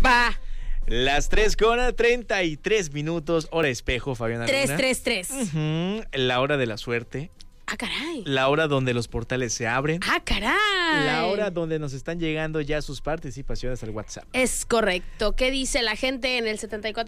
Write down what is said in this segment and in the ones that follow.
Pa. Las 3:33, hora espejo, Fabiana Luna. 3:33. La hora de la suerte. Ah, caray. La hora donde los portales se abren. Ah, caray. La hora donde nos están llegando ya sus participaciones al WhatsApp. Es correcto. ¿Qué dice la gente en el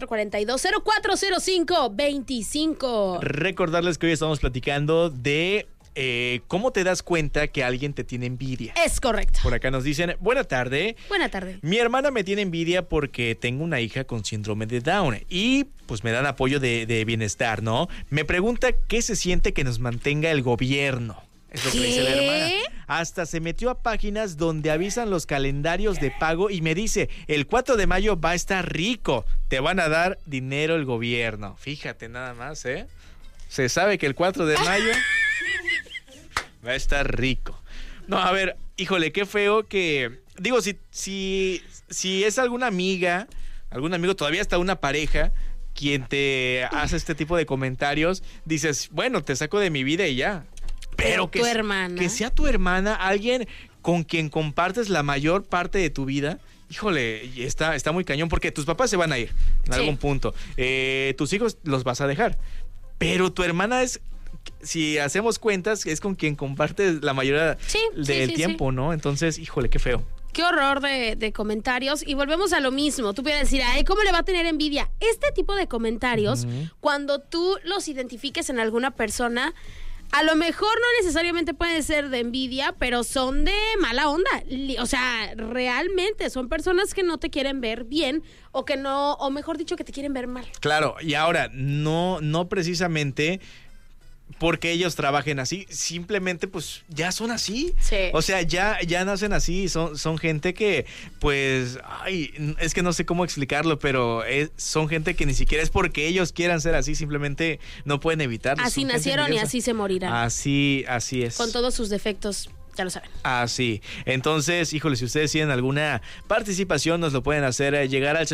7442-040525? Recordarles que hoy estamos platicando de cómo te das cuenta que alguien te tiene envidia. Es correcto. Por acá nos dicen, buena tarde. Buena tarde. Mi hermana me tiene envidia porque tengo una hija con síndrome de Down y pues me dan apoyo de bienestar, ¿no? Me pregunta qué se siente que nos mantenga el gobierno. Es lo que le dice la hermana. Hasta se metió a páginas donde avisan los calendarios de pago y me dice, el 4 de mayo va a estar rico, te van a dar dinero el gobierno. Fíjate nada más, ¿eh? Se sabe que el 4 de mayo va a estar rico. No, a ver, híjole, qué feo que... Digo, si es alguna amiga, algún amigo, todavía hasta una pareja, quien te hace este tipo de comentarios, dices, bueno, te saco de mi vida y ya. Pero tu hermana. Que sea tu hermana, alguien con quien compartes la mayor parte de tu vida. Híjole, está muy cañón, porque tus papás se van a ir en algún punto. Tus hijos los vas a dejar. Pero tu hermana es... Si hacemos cuentas, es con quien compartes la mayoría del tiempo, ¿no? Entonces, híjole, qué feo. Qué horror de comentarios. Y volvemos a lo mismo. Tú puedes decir, ay, ¿cómo le va a tener envidia? Este tipo de comentarios, cuando tú los identifiques en alguna persona, a lo mejor no necesariamente pueden ser de envidia, pero son de mala onda. O sea, realmente son personas que no te quieren ver bien o que no, o mejor dicho, que te quieren ver mal. Claro, y ahora, no precisamente porque ellos trabajen así, simplemente pues ya son así. Sí. O sea, ya nacen así, son gente que pues, ay, es que no sé cómo explicarlo, pero son gente que ni siquiera es porque ellos quieran ser así, simplemente no pueden evitarlo. Así nacieron y así se morirán. Así es. Con todos sus defectos. Ya lo saben. Así. Entonces, híjole, si ustedes tienen alguna participación, nos lo pueden hacer llegar al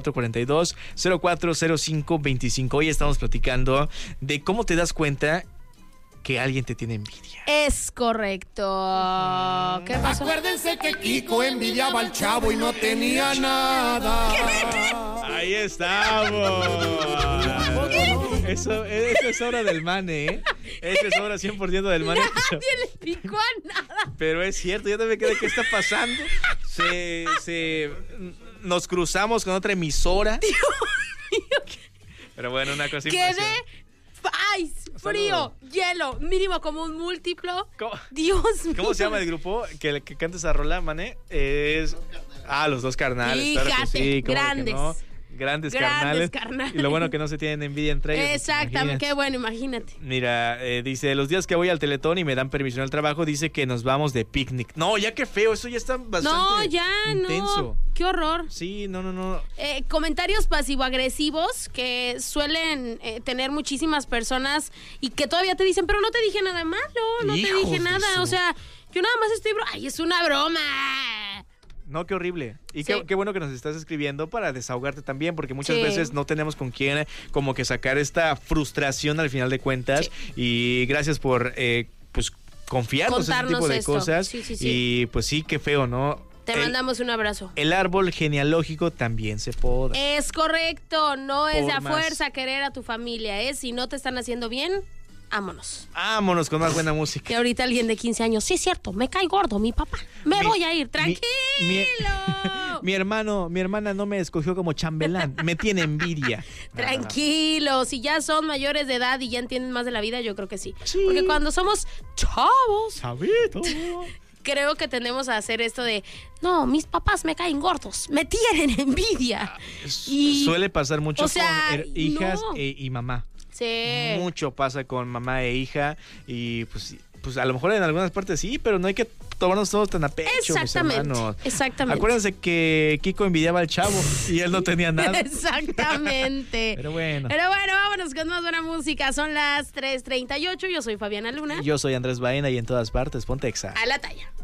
7442-040525. Hoy estamos platicando de cómo te das cuenta que alguien te tiene envidia. Es correcto. ¿Qué pasó? Acuérdense que Kiko envidiaba al chavo y no tenía nada. Ahí estamos. Eso es obra del Mane, ¿eh? Eso es obra 100% del Mane. Nadie le picó a nada. Pero es cierto, yo también quedé, ¿qué está pasando? Nos cruzamos con otra emisora. Dios mío. Pero bueno, una cosa impresionante. Ice, frío, hielo, mínimo como un múltiplo. ¿Cómo? Dios mío. ¿Cómo se llama el grupo que canta esa rola, Mané? Es... Los dos carnales. Fíjate, claro que sí, grandes. No? Grandes carnales. Y lo bueno que no se tienen envidia entre ellos. Exactamente, qué bueno, imagínate. Mira, dice, los días que voy al Teletón y me dan permiso al trabajo, dice que nos vamos de picnic. No, ya qué feo, eso ya está bastante intenso. No, qué horror. Sí, no. Comentarios pasivo-agresivos que suelen tener muchísimas personas y que todavía te dicen, pero no te dije nada malo, no te dije nada. O sea, yo nada más estoy... ¡Ay, es una broma! No, qué horrible. Y sí. qué bueno que nos estás escribiendo para desahogarte también, porque muchas veces no tenemos con quién como que sacar esta frustración al final de cuentas. Sí. Y gracias por pues confiarnos en ese tipo de cosas. Sí. Y pues sí, qué feo, ¿no? Te mandamos un abrazo. El árbol genealógico también se poda. Es correcto, no es de a fuerza querer a tu familia, ¿eh? Si no te están haciendo bien, vámonos. Vámonos con más buena música. Que ahorita alguien de 15 años, sí es cierto, me cae gordo mi papá. Me voy a ir, tranquilo. Mi hermana no me escogió como chambelán, me tiene envidia. Tranquilo, si ya son mayores de edad y ya entienden más de la vida, yo creo que sí. Porque cuando somos chavitos, creo que tendemos a hacer esto de, no, mis papás me caen gordos, me tienen envidia. Y suele pasar mucho con hijas y mamá. Sí. Mucho pasa con mamá e hija y pues a lo mejor en algunas partes sí, pero no hay que tomarnos todos tan a pecho. Exactamente. Acuérdense que Kiko envidiaba al chavo y él no tenía nada. Exactamente. Pero bueno, vámonos con más buena música. Son las 3:38. Yo soy Fabiana Luna. Yo soy Andrés Baena y en todas partes, ponte Exa. A la talla.